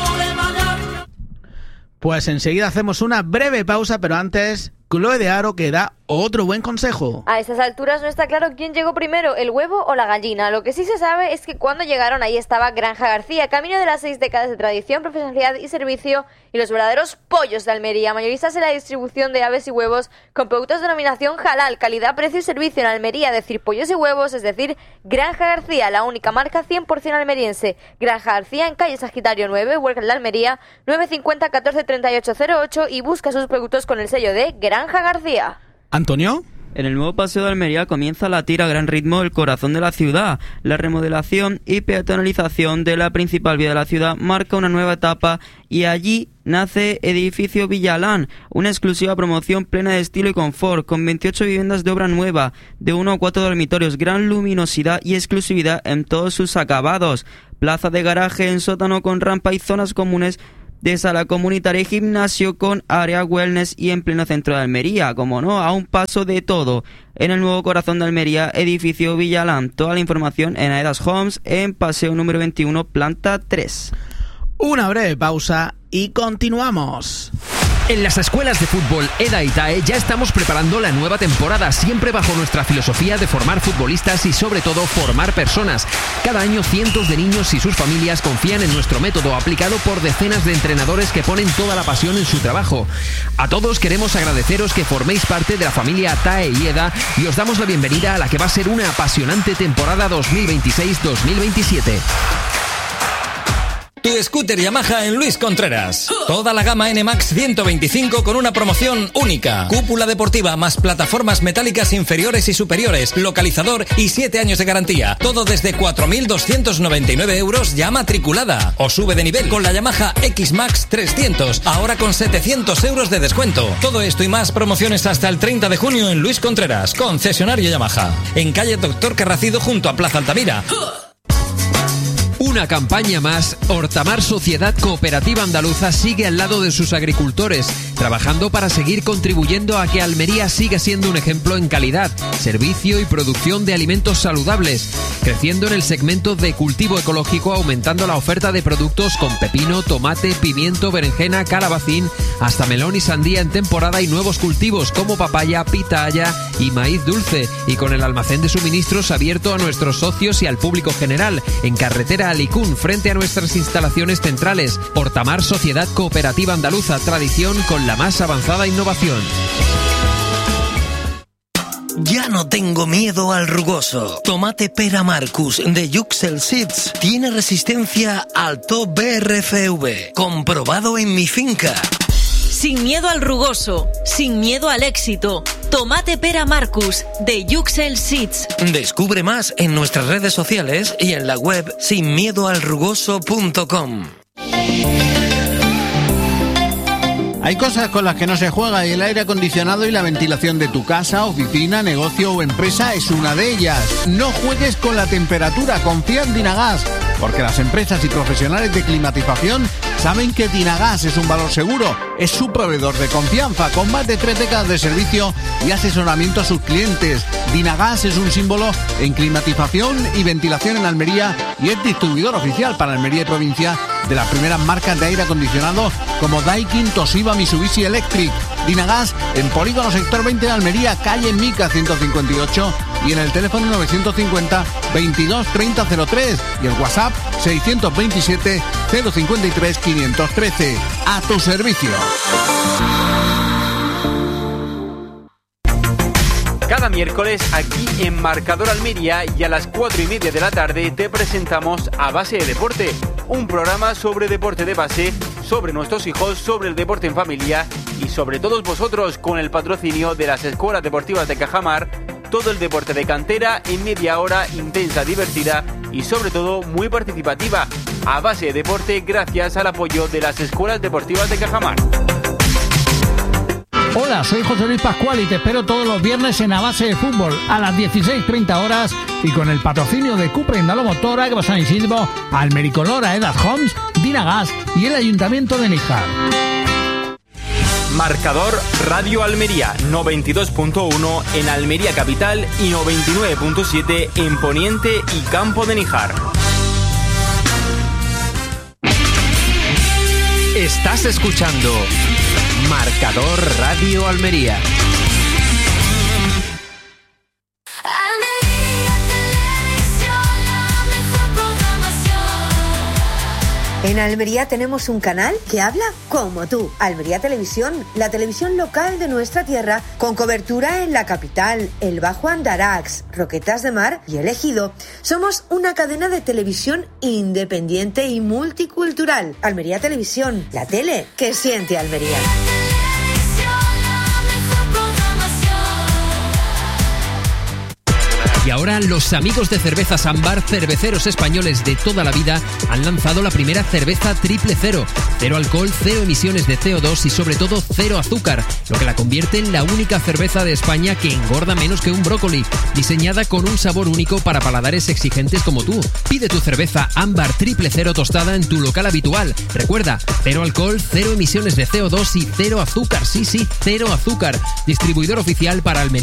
Speaker 1: Pues enseguida hacemos una breve pausa, pero antes, Chloe de Aro que da otro buen consejo.
Speaker 2: A estas alturas no está claro quién llegó primero, el huevo o la gallina. Lo que sí se sabe es que cuando llegaron ahí estaba Granja García, camino de las seis décadas de tradición, profesionalidad y servicio, y los verdaderos pollos de Almería, mayoristas en la distribución de aves y huevos con productos de denominación halal, calidad, precio y servicio en Almería, decir pollos y huevos, es decir, Granja García, la única marca cien por ciento almeriense. Granja García en calle Sagitario nueve, Huelva de Almería, nueve cinco cero, catorce treinta y ocho cero ocho, y busca sus productos con el sello de Granja García.
Speaker 1: ¿Antonio?
Speaker 3: En el nuevo paseo de Almería comienza a latir a gran ritmo el corazón de la ciudad. La remodelación y peatonalización de la principal vía de la ciudad marca una nueva etapa y allí nace Edificio Villalán, una exclusiva promoción plena de estilo y confort, con veintiocho viviendas de obra nueva, de uno a cuatro dormitorios, gran luminosidad y exclusividad en todos sus acabados, plaza de garaje en sótano con rampa y zonas comunes de sala comunitaria y gimnasio con área wellness y en pleno centro de Almería, como no, a un paso de todo. En el nuevo corazón de Almería, Edificio Villalán. Toda la información en Aedas Homes, en Paseo número veintiuno, planta tres.
Speaker 1: Una breve pausa y continuamos.
Speaker 5: En las escuelas de fútbol EDA y TAE ya estamos preparando la nueva temporada, siempre bajo nuestra filosofía de formar futbolistas y sobre todo formar personas. Cada año cientos de niños y sus familias confían en nuestro método, aplicado por decenas de entrenadores que ponen toda la pasión en su trabajo. A todos queremos agradeceros que forméis parte de la familia TAE y EDA y os damos la bienvenida a la que va a ser una apasionante temporada dos mil veintiséis dos mil veintisiete.
Speaker 9: Tu scooter Yamaha en Luis Contreras. Toda la gama N Max ciento veinticinco con una promoción única. Cúpula deportiva más plataformas metálicas inferiores y superiores, localizador y siete años de garantía. Todo desde cuatro mil doscientos noventa y nueve euros ya matriculada. O sube de nivel con la Yamaha X Max trescientos, ahora con setecientos euros de descuento. Todo esto y más promociones hasta el treinta de junio en Luis Contreras, concesionario Yamaha. En calle Doctor Carracido junto a Plaza Altamira.
Speaker 5: Una campaña más, Hortamar Sociedad Cooperativa Andaluza sigue al lado de sus agricultores, trabajando para seguir contribuyendo a que Almería siga siendo un ejemplo en calidad, servicio y producción de alimentos saludables, creciendo en el segmento de cultivo ecológico, aumentando la oferta de productos con pepino, tomate, pimiento, berenjena, calabacín, hasta melón y sandía en temporada y nuevos cultivos como papaya, pitaya y maíz dulce, y con el almacén de suministros abierto a nuestros socios y al público general, en carretera Alicún, frente a nuestras instalaciones centrales. Hortamar Sociedad Cooperativa Andaluza, tradición con la más avanzada innovación.
Speaker 10: Ya no tengo miedo al rugoso. Tomate Pera Marcus de Yuxel Seeds tiene resistencia al Top B R F V, comprobado en mi finca.
Speaker 11: Sin miedo al rugoso, sin miedo al éxito. Tomate Pera Marcus de Yuxel Seeds.
Speaker 10: Descubre más en nuestras redes sociales y en la web sin miedo al rugoso punto com.
Speaker 12: Hay cosas con las que no se juega y el aire acondicionado y la ventilación de tu casa, oficina, negocio o empresa es una de ellas. No juegues con la temperatura, confía en Dinagas, porque las empresas y profesionales de climatización saben que Dinagas es un valor seguro, es su proveedor de confianza, con más de tres décadas de servicio y asesoramiento a sus clientes. Dinagas es un símbolo en climatización y ventilación en Almería y es distribuidor oficial para Almería y provincia de las primeras marcas de aire acondicionado como Daikin, Toshiba, Mitsubishi Electric. Dinagas en Polígono Sector veinte de Almería, calle Mica ciento cincuenta y ocho, y en el teléfono novecientos cincuenta, veintidós, treinta, cero tres y el WhatsApp seiscientos veintisiete, cero cincuenta y tres, quinientos trece. A tu servicio.
Speaker 13: Cada miércoles aquí en Marcador Almería y a las cuatro y media de la tarde te presentamos A Base de Deporte, un programa sobre deporte de base sobre nuestros hijos, sobre el deporte en familia y sobre todos vosotros con el patrocinio de las Escuelas Deportivas de Cajamar. Todo el deporte de cantera en media hora, intensa, divertida y sobre todo muy participativa, a base de deporte gracias al apoyo de las Escuelas Deportivas de Cajamar.
Speaker 14: Hola, soy José Luis Pascual y te espero todos los viernes en A Base de Fútbol a las dieciséis treinta horas y con el patrocinio de Cupra Indalo Motora, que pasa en Silvo, Almericolor, Aedas Homes, Dinagas y el Ayuntamiento de Níjar.
Speaker 15: Marcador Radio Almería noventa y dos punto uno en Almería Capital y noventa y nueve punto siete en Poniente y Campo de Níjar.
Speaker 16: Estás escuchando Marcador Radio Almería.
Speaker 17: En Almería tenemos un canal que habla como tú. Almería Televisión, la televisión local de nuestra tierra, con cobertura en la capital, el Bajo Andarax, Roquetas de Mar y El Ejido. Somos una cadena de televisión independiente y multicultural. Almería Televisión, la tele que siente Almería.
Speaker 5: Y ahora los amigos de Cervezas Ámbar, cerveceros españoles de toda la vida, han lanzado la primera cerveza triple cero. Cero alcohol, cero emisiones de C O dos y sobre todo cero azúcar, lo que la convierte en la única cerveza de España que engorda menos que un brócoli, diseñada con un sabor único para paladares exigentes como tú. Pide tu cerveza Ámbar triple cero tostada en tu local habitual. Recuerda, cero alcohol, cero emisiones de C O dos y cero azúcar. Sí, sí, cero azúcar. Distribuidor oficial para Almería.